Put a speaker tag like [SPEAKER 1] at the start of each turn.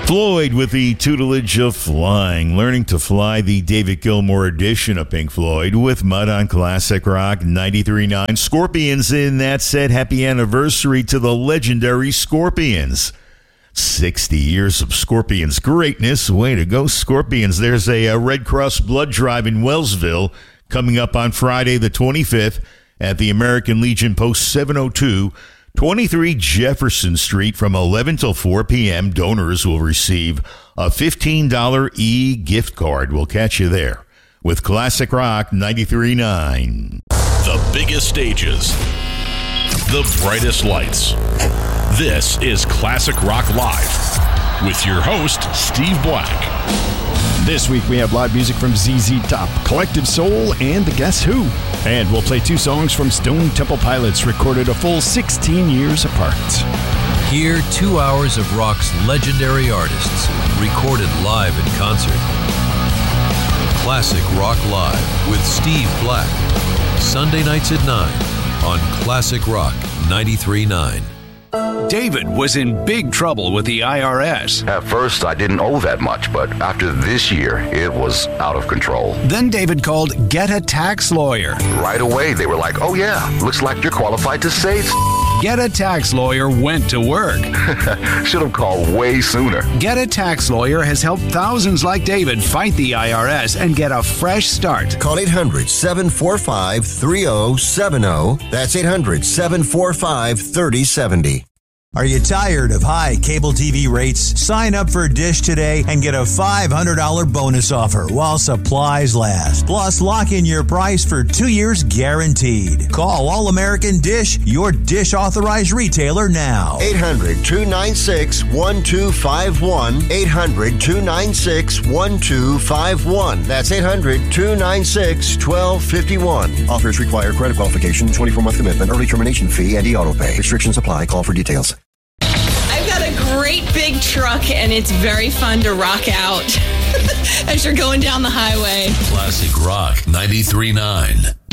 [SPEAKER 1] Floyd with the tutelage of flying, learning to fly, the David Gilmour edition of Pink Floyd with Mud on Classic Rock 93.9. Scorpions in that set. Happy anniversary to the legendary Scorpions. 60 years of Scorpions greatness. Way to go, Scorpions. There's a Red Cross blood drive in Wellsville coming up on Friday the 25th at the American Legion Post 702. 23 Jefferson Street from 11 till 4 p.m. Donors will receive a $15 e-gift card. We'll catch you there with Classic Rock 93.9.
[SPEAKER 2] The biggest stages, the brightest lights. This is Classic Rock Live with your host, Steve Black.
[SPEAKER 3] This week we have live music from ZZ Top, Collective Soul, and The Guess Who. And we'll play 2 songs from Stone Temple Pilots, recorded a full 16 years apart.
[SPEAKER 4] Hear 2 hours of rock's legendary artists, recorded live in concert. Classic Rock Live with Steve Black. Sunday nights at 9 on Classic Rock 93.9.
[SPEAKER 5] David was in big trouble with the IRS.
[SPEAKER 6] At first, I didn't owe that much, but after this year, it was out of control.
[SPEAKER 5] Then David called Get a Tax Lawyer.
[SPEAKER 6] Right away, they were like, oh yeah, looks like you're qualified to say
[SPEAKER 5] Get a Tax Lawyer went to work.
[SPEAKER 6] Should have called way sooner.
[SPEAKER 5] Get a Tax Lawyer has helped thousands like David fight the IRS and get a fresh start.
[SPEAKER 7] Call 800-745-3070. That's 800-745-3070. Are you tired of high cable TV rates? Sign up for Dish today and get a $500 bonus offer while supplies last. Plus, lock in your price for 2 years guaranteed. Call All American Dish, your Dish authorized retailer now. 800-296-1251. 800-296-1251. That's 800-296-1251. Offers require credit qualification, 24-month commitment, early termination fee, and e-auto pay. Restrictions apply. Call for details.
[SPEAKER 8] Great big truck, and it's very fun to rock out as you're going down the highway.
[SPEAKER 2] Classic Rock 93.9.